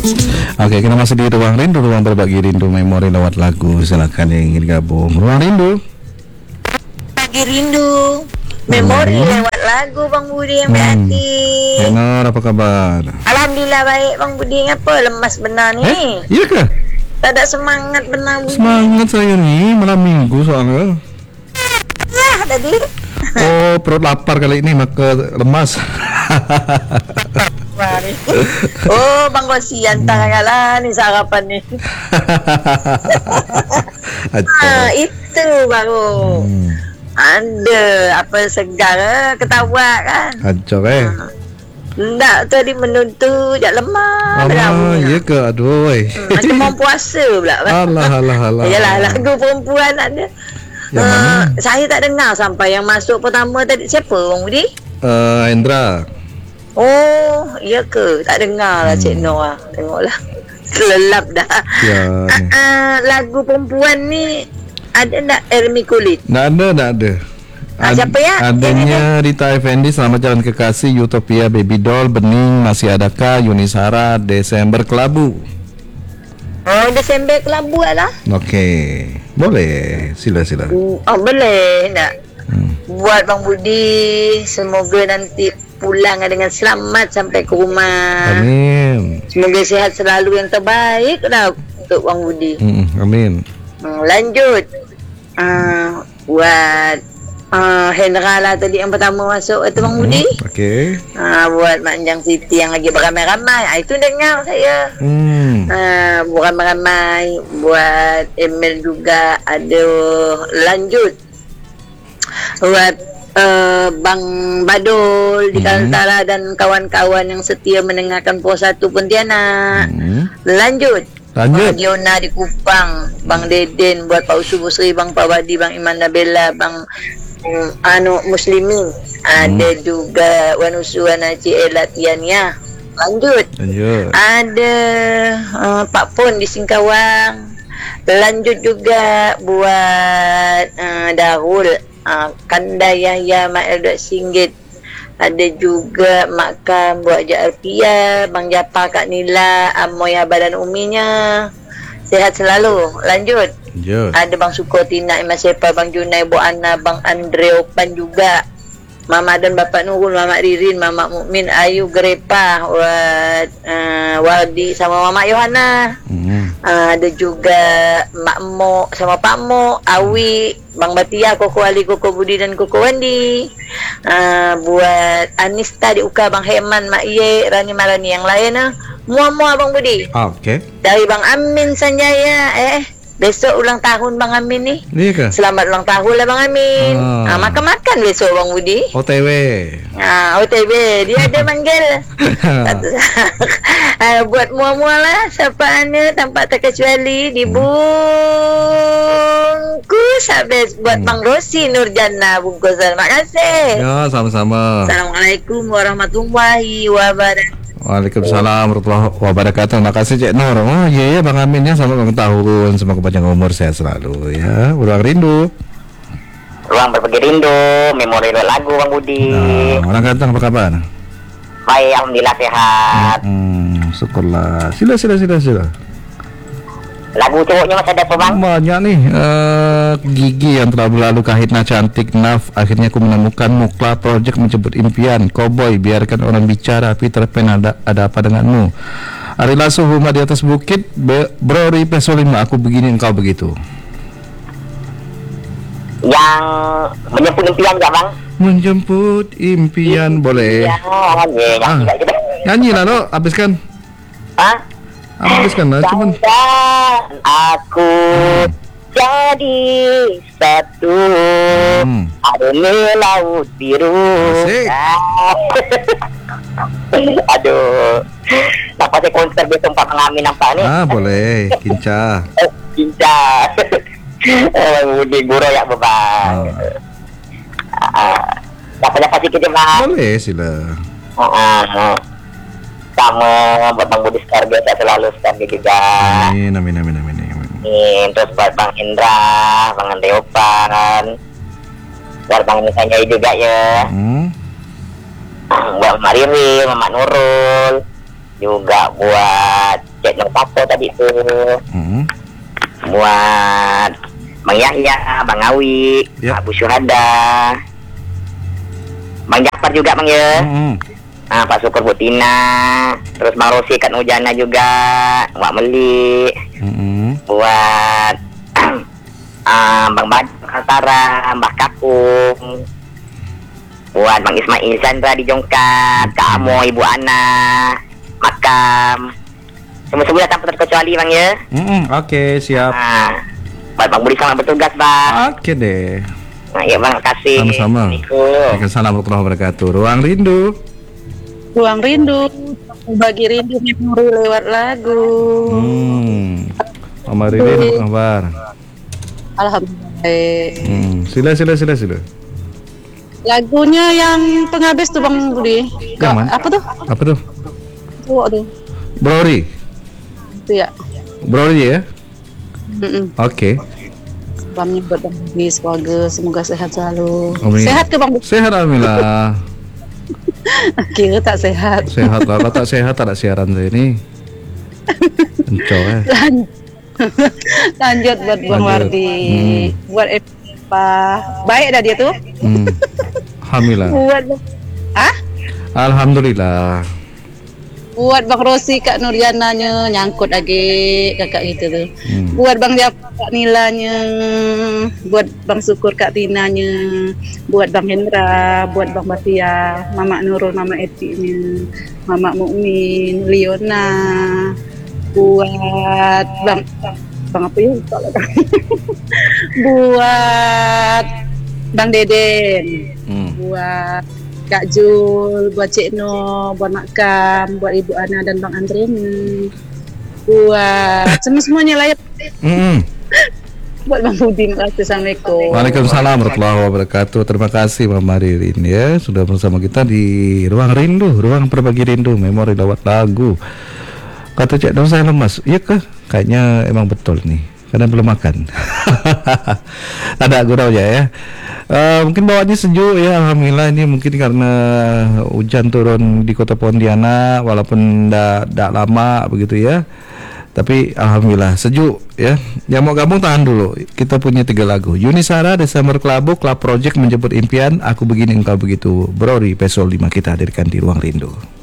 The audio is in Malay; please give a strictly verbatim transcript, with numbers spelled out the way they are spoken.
Oke, kita masih di Ruang Rindu, ruang berbagi rindu memori lewat lagu. Silakan yang ingin gabung. Ruang Rindu. Bagi rindu memori hmm. lewat lagu Bang Budi yang hmm. berarti. Kenal, apa kabar? Alhamdulillah baik Bang Budi. Ngapa lemas benar ni? Eh, iya ke? Tak ada semangat benar Budi. Semangat saya ni malam minggu soalnya. Lah tadi. Oh, perut lapar kali ini maka lemas. Oh, Bang Rosi hantar lah ni sarapan ni. Ah, itu baru. Hmm. Ada apa segar ketawa kan? Hancur eh. Tak tadi menuntu jak lemah. Oh, iya ke? Aduh. Hmm, macam mau puasa pula. Alah alah alah. Yalah lagu perempuan ada. Uh, saya tak dengar sampai yang masuk pertama tadi. Siapa Bang Budi? Uh, Indra. Oh, iya ke? Tak dengar lah hmm. Cik Noah. Tengoklah. Kelelap dah. Ya, uh, uh, lagu perempuan ni ada tak Ermi Kulit? Tak ada, tak ada. Ad, siapa ya? Adanya Rita Effendi, Selamat Jalan Kekasih, Utopia, Baby Doll, Bening, Masih Adakah, Yunisara, Desember Kelabu. Oh, Desember Kelabu lah. Okey. Boleh. Sila sila. Oh, boleh tak? Hmm. Buat Bang Budi, semoga nanti pulang dengan selamat sampai ke rumah. Amin. Semoga sihat selalu, yang terbaik dah untuk Bang Budi. Hmm, amin. Hmm, lanjut. Uh, buat uh, Hendra lah tadi yang pertama masuk itu Bang Budi. Hmm, okey. Uh, buat Manjang Siti yang lagi beramai-ramai. Ah, itu dengar saya. Hmm. Uh, beramai-ramai. Buat Emil juga ada. Lanjut. Buat uh, Bang Badul di Kaltara hmm. dan kawan-kawan yang setia mendengarkan Pos satu Pontianak. Hmm. Lanjut. Lanjut. Bang Diona di Kupang, Bang Deden buat Pak Usu Busri, Bang Pawadi, Bang Iman Nabela, Bang um, Anu Muslimin. Hmm. Ada juga Wan Usu, Wan Haji Elatiania. Lanjut. Lanjut. Ada uh, Pak Pon di Singkawang. Lanjut juga buat uh, Darul, uh, Kanda Yahya, Mak Eldot Singgit. Ada juga Mak Kam buat Haji Arpia, Bang Japar, Kak Nila, Amoy Abah dan Uminya. Sehat selalu. Lanjut. Lanjut. Ada Bang Suko, Tina, Imas Sepa, Bang Junai, Bu Ana, Bang Andre Opan juga. Mama dan Bapak Nurul, Mama Ririn, Mama Mukmin, Ayu Grepa, buat uh, Waldi sama Mama Yohana. Hmm. Uh, ada juga Mak Mo sama Pak Mo, Awi, Bang Batia, Koko Ali, Koko Budi dan Koko Wandi. Uh, buat Anista di Uka, Bang Heman, Mak Ye, Rani Marani yang lain ah. Mua-mua Bang Budi. Ah, okey. Dari Bang Amin Sanjaya. Eh, besok ulang tahun Bang Amin ni. Iya ke? Selamat ulang tahun lah Bang Amin. Ah. Ah, makan-makan besok Bang Budi. O T W. Ah, O T W. Dia ada manggil. ah, buat mua-mua lah. Sapaan tanpa terkecuali dibungkus habis buat hmm. Bang Rosi Nurjana bungkusan. Terima kasih. Ya, sama-sama. Assalamualaikum warahmatullahi wabarakatuh. Waalaikumsalam warahmatullahi wabarakatuh. Terima kasih Cik Nur. Oh iya ya Bang Amin ya, selamat ulang tahun, semoga panjang umur, sehat selalu ya. Ruang Rindu. Ruang berbagi rindu, memori lagu Bang Budi. Nah, orang ganteng apa kabar? Baik, alhamdulillah sehat. Hmm, syukurlah. Sila sila sila sila. Lagu cowoknya masih ada apa Bang? Banyak nih. Uh, Gigi yang telah berlalu, Kahitna cantik, Naf, akhirnya aku menemukan Mukla, Project menjemput impian, Cowboy, biarkan orang bicara, Peter Pan, ada, ada apa denganmu, Ari Lasso, Rumah di Atas Bukit, Be, Brori Pesolima, aku begini engkau begitu. Yang menjemput impian gak Bang? Menjemput impian, I, boleh. Ya, nyanyi, nyanyi ah. Juga. Nyanyi lah lo, habiskan. Hah? Habiskan lah, cuman aku hmm. jadi satu hmm. Aruni laut biru. Aduh, nampak saya konser besok Pak Mengamin nampak ni. Ah, boleh, kinca. Kinca. Budi guru ya beban. Dapat-dapat sikit je Bang. Boleh, sila. Ah, sama buat Bang Budi sekarang biasa selalu sekali juga. Amin, amin, amin, amin, amin. Amin. Terus buat Bang Indra, Bang Andre Opan, buat Bang Nisanya juga ya. Hmm. Buat Mak Riri, Mak Nurul, juga buat C cek nang Tato tadi tuh. Hmm. Buat Bang Yahya, Bang Awi, Ya. Abu Syuhada, Bang Jafar juga Bang ya. Hmm. Ah, Pak Syukur Butina, terus Bang Rosi Kat Nujana juga, Mbak Meli, Hmm. buat ah, Bang Bad Kaltara, Mbak Kakung, buat Bang Ismail Chandra di Jongkat, Kak Amo, Ibu Ana, Makam, semua-semua tanpa terkecuali Bang ya. Hmm. Oke, siap. Ah, buat Bang Budi selamat bertugas Bang. Oke deh. Nah, iya Bang, kasih. Sama-sama. Waalaikumsalam warahmatullahi wabarakatuh. Ruang Rindu. Ruang rindu, bagi rindu memori lewat lagu. Hmm. Mama Ridin, apa kabar? Alhamdulillah. Hmm. Sila, sila, sila, sila. Lagunya yang penghabis tuh Bang Budi. Yang mana? Apa tuh? Apa tuh? Cowok tuh. Brori. Itu ya. Brori ya? Mm-mm. Oke. Salamnya buat Bang Budi, semoga semoga sehat selalu. Amin. Sehat ke Bang Budi? Sehat alhamdulillah. Kira tak sehat. Sehat lah. Kalau tak sehat tak ada siaran saya ini. Encok ya. Lan- Lanjut buat Bang Lanjut. Wardi. Hmm. Buat apa? Baik dah dia tuh. Hmm. Alhamdulillah. Buat ah? Alhamdulillah. Buat Bang Rosi Kak Nurjananya nyangkut lagi kakak gitu tuh. Hmm. Buat Bang Jafar Kak Nilanya, buat Bang Syukur Kak Tinanya, buat Bang Hendra, buat Bang Batia, Mama Nurul, Mama Etinya, Mama Mukmin, Liona, buat Bang Bang apa ya? Lupa lah. Buat Bang Deden, Hmm. buat Kak Jul, buat Cik No, buat Mak Kam, buat Ibu Ana dan Bang Andreni, buat semua-semuanya lah ya, Hmm. buat Bang Budi. Terima kasih, Assalamualaikum. Waalaikumsalam warahmatullahi wabarakatuh. Terima kasih Mama Ririn ya sudah bersama kita di Ruang Rindu, Ruang Berbagi Rindu, memori lewat lagu. Kata Cik Don saya lemas. Iya kah? Kayaknya emang betul nih. Karena belum makan. Ada gurau aja ya. Uh, mungkin bawaannya sejuk ya, alhamdulillah. Ini mungkin karena hujan turun di kota Pontianak, walaupun tidak lama begitu ya. Tapi alhamdulillah sejuk ya. Yang mau gabung tahan dulu. Kita punya tiga lagu. Yuni Sara, Desember Kelabu, Club Project Menjemput Impian, Aku Begini Engkau Begitu. Brori Pesol lima kita hadirkan di Ruang Rindu.